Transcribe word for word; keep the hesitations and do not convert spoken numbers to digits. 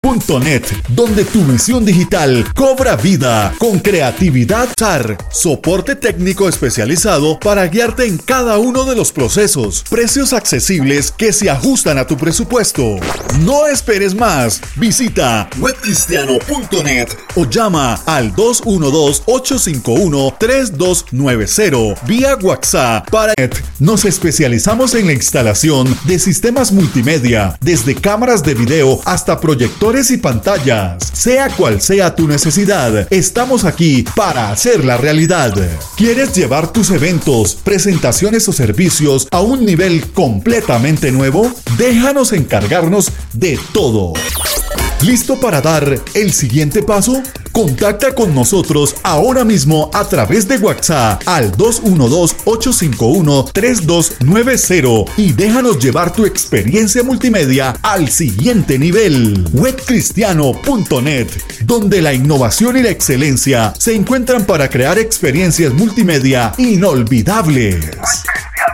Punto net, donde tu visión digital cobra vida con creatividad. S A R, soporte técnico especializado para guiarte en cada uno de los procesos. Precios accesibles que se ajustan a tu presupuesto. No esperes más. Visita web cristiano punto net o llama al dos uno dos, ocho cinco uno, tres dos nueve cero vía WhatsApp. Para net, nos especializamos en la instalación de sistemas multimedia, desde cámaras de video hasta proyectores y pantallas. Sea cual sea tu necesidad, estamos aquí para hacerla realidad. ¿Quieres llevar tus eventos, presentaciones o servicios a un nivel completamente nuevo? Déjanos encargarnos de todo. ¿Listo para dar el siguiente paso? Contacta con nosotros ahora mismo a través de WhatsApp al dos uno dos, ocho cinco uno, tres dos nueve cero y déjanos llevar tu experiencia multimedia al siguiente nivel. web cristiano punto net, donde la innovación y la excelencia se encuentran para crear experiencias multimedia inolvidables.